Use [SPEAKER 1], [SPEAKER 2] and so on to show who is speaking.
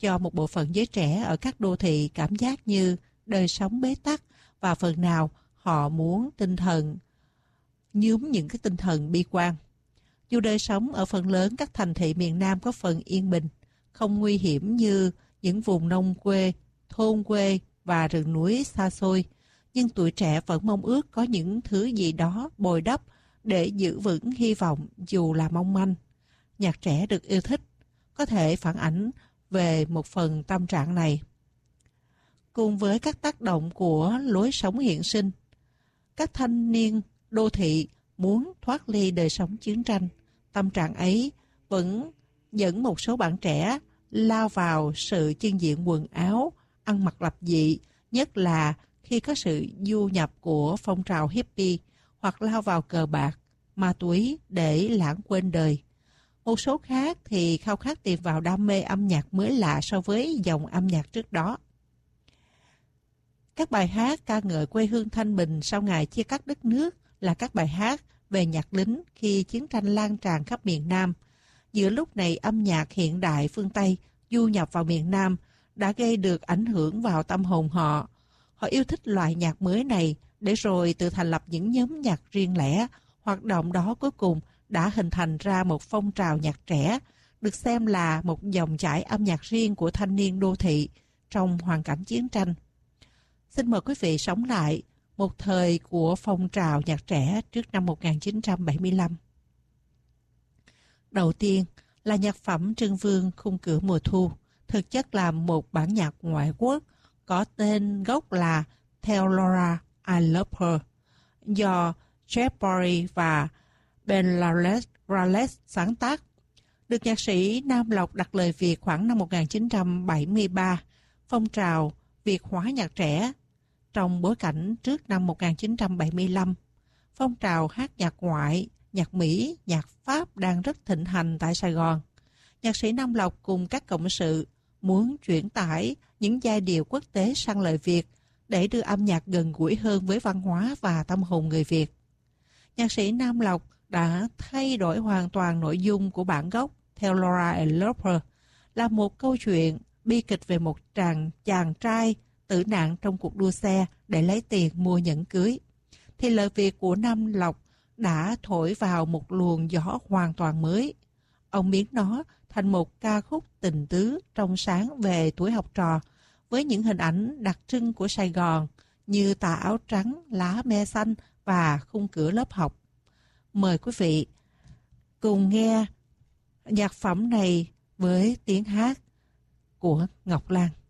[SPEAKER 1] cho một bộ phận giới trẻ ở các đô thị cảm giác như đời sống bế tắc và phần nào họ muốn nhúm những cái tinh thần bi quan. Dù đời sống ở phần lớn các thành thị miền Nam có phần yên bình, không nguy hiểm như những vùng nông quê, thôn quê và rừng núi xa xôi, nhưng tuổi trẻ vẫn mong ước có những thứ gì đó bồi đắp để giữ vững hy vọng dù là mong manh. Nhạc trẻ được yêu thích có thể phản ánh về một phần tâm trạng này. Cùng với các tác động của lối sống hiện sinh, các thanh niên đô thị muốn thoát ly đời sống chiến tranh. Tâm trạng ấy vẫn dẫn một số bạn trẻ lao vào sự trưng diện quần áo, ăn mặc lập dị, nhất là khi có sự du nhập của phong trào hippie, hoặc lao vào cờ bạc, ma túy để lãng quên đời. Một số khác thì khao khát tìm vào đam mê âm nhạc mới lạ so với dòng âm nhạc trước đó. Các bài hát ca ngợi quê hương thanh bình sau ngày chia cắt đất nước là các bài hát về nhạc lính khi chiến tranh lan tràn khắp miền Nam. Giữa lúc này, âm nhạc hiện đại phương Tây du nhập vào miền Nam đã gây được ảnh hưởng vào tâm hồn họ. Họ yêu thích loại nhạc mới này để rồi tự thành lập những nhóm nhạc riêng lẻ. Hoạt động đó cuối cùng đã hình thành ra một phong trào nhạc trẻ, được xem là một dòng chảy âm nhạc riêng của thanh niên đô thị trong hoàn cảnh chiến tranh. Xin mời quý vị sống lại một thời của phong trào nhạc trẻ trước năm 1975. Đầu tiên là nhạc phẩm Trưng Vương Khung Cửa Mùa Thu, thực chất là một bản nhạc ngoại quốc có tên gốc là Tell Laura I Love Her, do Jeff Barry và Ben Rales sáng tác. Được nhạc sĩ Nam Lộc đặt lời Việt khoảng năm 1973, phong trào Việt hóa nhạc trẻ. Trong bối cảnh trước năm 1975, phong trào hát nhạc ngoại, nhạc Mỹ, nhạc Pháp đang rất thịnh hành tại Sài Gòn. Nhạc sĩ Nam Lộc cùng các cộng sự muốn chuyển tải những giai điệu quốc tế sang lời Việt để đưa âm nhạc gần gũi hơn với văn hóa và tâm hồn người Việt. Nhạc sĩ Nam Lộc đã thay đổi hoàn toàn nội dung của bản gốc Tell Laura I Love Her, là một câu chuyện bi kịch về một chàng trai tử nạn trong cuộc đua xe để lấy tiền mua nhẫn cưới. Thì lời Việt của Nam Lộc đã thổi vào một luồng gió hoàn toàn mới. Ông biến nó thành một ca khúc tình tứ trong sáng về tuổi học trò, với những hình ảnh đặc trưng của Sài Gòn như tà áo trắng, lá me xanh và khung cửa lớp học. Mời quý vị cùng nghe nhạc phẩm này với tiếng hát của Ngọc Lan.